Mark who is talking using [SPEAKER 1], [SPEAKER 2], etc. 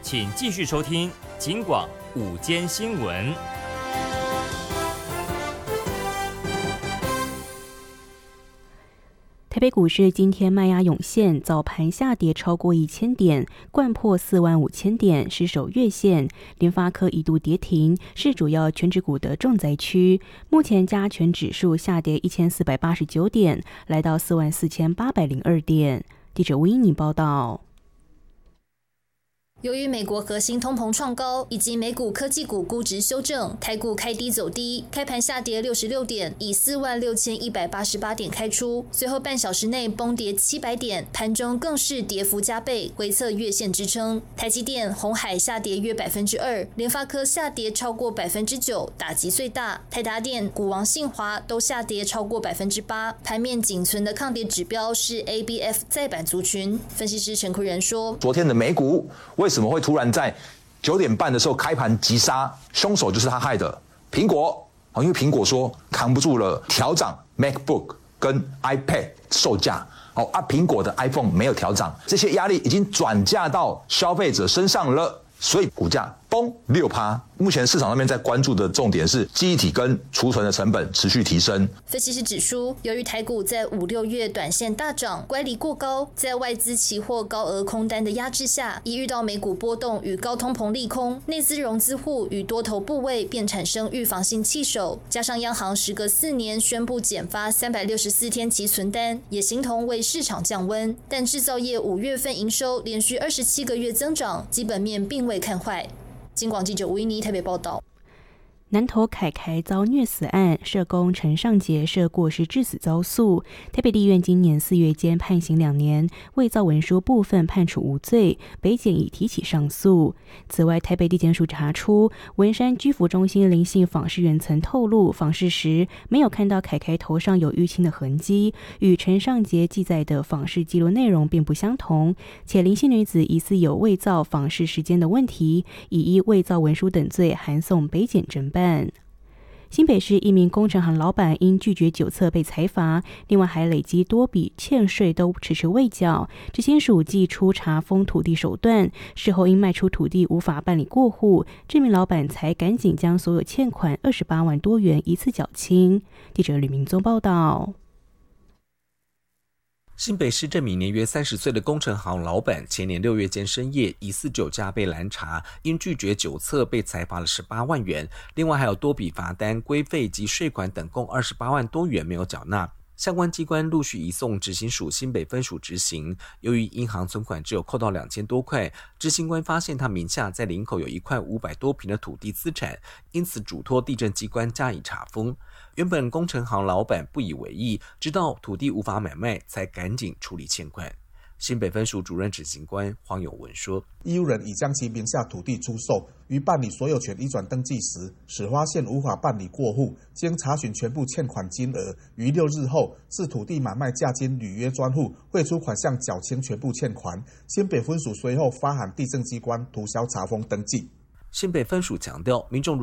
[SPEAKER 1] 请继续收听警广午间新闻。
[SPEAKER 2] 台北股市今天卖压涌现，早盘下跌超过1000点，掼破45000点，失守月线。联发科一度跌停，是主要权值股的重灾区。目前加权指数下跌1489点，来到44802点。记者吴英妮报道。
[SPEAKER 3] 由于美国核心通膨创高，以及美股科技股估值修正，台股开低走低，开盘下跌66点，以46188点开出，随后半小时内崩跌700点，盘中更是跌幅加倍，回测月线支撑。台积电、鸿海下跌约2%，联发科下跌超过9%，打击最大。台达电、股王信华都下跌超过8%，盘面仅存的抗跌指标是 ABF 载板族群。分析师陈奎仁说：“
[SPEAKER 4] 昨天的美股为什么会突然在9点半的时候开盘急杀？凶手就是他害的苹果，因为苹果说扛不住了，调涨 MacBook 跟 iPad 售价。苹果的 iPhone 没有调涨，这些压力已经转嫁到消费者身上了，所以股价崩6%。目前市场上面在关注的重点是记忆体跟储存的成本持续提升。
[SPEAKER 3] 分析师指出，由于台股在5、6月短线大涨，乖离过高，在外资期货高额空单的压制下，一遇到美股波动与高通膨利空，内资融资户与多头部位便产生预防性弃守，加上央行时隔4年宣布减发364天期存单，也形同为市场降温。但制造业5月份营收连续27个月增长，基本面并未看坏。警广记者吴依妮台北报道。
[SPEAKER 2] 南投凯凯遭虐死案，社工陈尚杰涉过失致死遭诉，台北地院今年4月间判刑2年，伪造文书部分判处无罪，北检已提起上诉。此外，台北地检署查出文山居服中心林姓访视员曾透露，访视时没有看到凯凯头上有淤青的痕迹，与陈尚杰记载的访视记录内容并不相同，且林姓女子疑似有伪造访视时间的问题，已依伪造文书等罪函送北检侦办。新北市一名工程行老板因拒绝酒测被裁罚，另外还累积多笔欠税都迟迟未缴。执行署祭出查封土地手段，事后因卖出土地无法办理过户，这名老板才赶紧将所有欠款28万多元一次缴清。记者吕明宗报道。
[SPEAKER 5] 新北市这名年约30岁的工程行老板，前年6月间深夜疑似酒驾被拦查，因拒绝酒测被裁罚了18万元，另外还有多笔罚单、规费及税款等共28万多元没有缴纳。相关机关陆续移送执行署新北分署执行。由于银行存款只有扣到2000多块，执行官发现他名下在林口有一块500多坪的土地资产，因此嘱托地政机关加以查封。原本工程行老板不以为意，直到土地无法买卖，才赶紧处理欠款。新北分署主任执行官黄永文说，
[SPEAKER 6] 义务人已将其名下土地出售，于办理所有权移转登记时，始发现无法办理过户，经查询全部欠款金额，于6日后视土地买卖价金履约专户汇出款项缴清全部欠款。新北分署随后发函地政机关涂销查封登记。
[SPEAKER 5] 新北分署强调，民众